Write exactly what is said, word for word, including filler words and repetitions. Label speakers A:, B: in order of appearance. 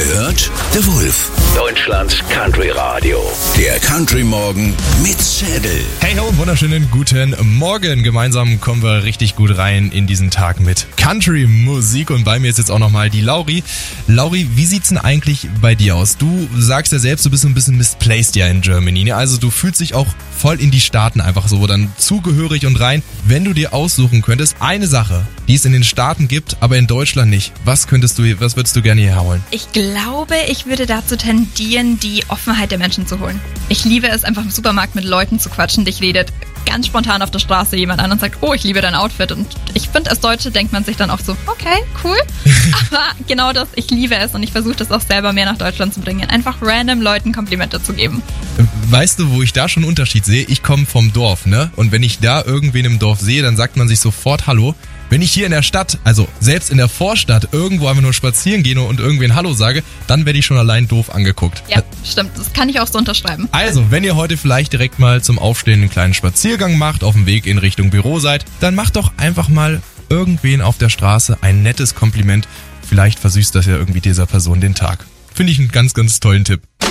A: gehört? The Wolf, Deutschlands Country Radio. Der Country Morgen mit Schädel.
B: Hey ho, wunderschönen guten Morgen. Gemeinsam kommen wir richtig gut rein in diesen Tag mit Country-Musik. Und bei mir ist jetzt auch nochmal die Lauri. Lauri, wie sieht's denn eigentlich bei dir aus? Du sagst ja selbst, du bist ein bisschen misplaced ja in Germany. Also du fühlst dich auch voll in die Staaten einfach so dann zugehörig und rein. Wenn du dir aussuchen könntest, eine Sache, die es in den Staaten gibt, aber in Deutschland nicht, was könntest du, was würdest du gerne hierher holen?
C: Ich glaube, ich würde dazu tendieren, die Offenheit der Menschen zu holen. Ich liebe es, einfach im Supermarkt mit Leuten zu quatschen. Dich redet ganz spontan auf der Straße jemand an und sagt, oh, ich liebe dein Outfit. Und ich finde, als Deutsche denkt man sich dann auch so, okay, cool. Aber genau das, ich liebe es und ich versuche das auch selber mehr nach Deutschland zu bringen. Einfach random Leuten Komplimente zu geben.
B: Weißt du, wo ich da schon einen Unterschied sehe? Ich komme vom Dorf, ne? Und wenn ich da irgendwen im Dorf sehe, dann sagt man sich sofort Hallo. Wenn ich hier in der Stadt, also selbst in der Vorstadt, irgendwo einfach nur spazieren gehe und irgendwen Hallo sage, dann werde ich schon allein doof angeguckt.
C: Ja, stimmt. Das kann ich auch so unterschreiben.
B: Also, wenn ihr heute vielleicht direkt mal zum Aufstehen einen kleinen Spaziergang macht, auf dem Weg in Richtung Büro seid, dann macht doch einfach mal irgendwen auf der Straße ein nettes Kompliment. Vielleicht versüßt das ja irgendwie dieser Person den Tag. Finde ich einen ganz, ganz tollen Tipp.